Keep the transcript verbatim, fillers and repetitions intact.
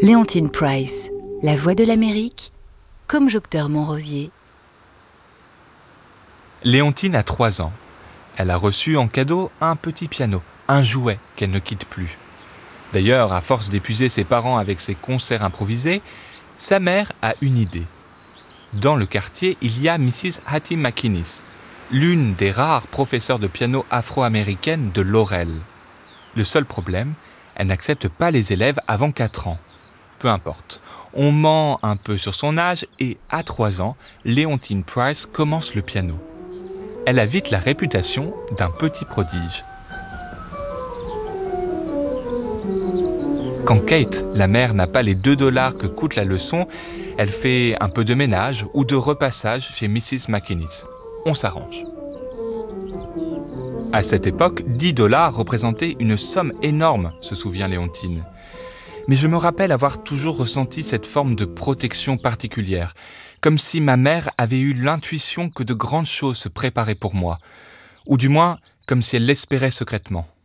Léontine Price, la voix de l'Amérique, comme Jocteur Montrosier. Léontine a trois ans. Elle a reçu en cadeau un petit piano, un jouet qu'elle ne quitte plus. D'ailleurs, à force d'épuiser ses parents avec ses concerts improvisés, sa mère a une idée. Dans le quartier, il y a missus Hattie McInnes, l'une des rares professeurs de piano afro-américaines de Laurel. Le seul problème, elle n'accepte pas les élèves avant quatre ans. Peu importe, on ment un peu sur son âge et à trois ans, Léontine Price commence le piano. Elle a vite la réputation d'un petit prodige. Quand Kate, la mère, n'a pas les deux dollars que coûte la leçon, elle fait un peu de ménage ou de repassage chez missus McInnes. On s'arrange. À cette époque, dix dollars représentaient une somme énorme, se souvient Léontine. Mais je me rappelle avoir toujours ressenti cette forme de protection particulière, comme si ma mère avait eu l'intuition que de grandes choses se préparaient pour moi, ou du moins comme si elle l'espérait secrètement.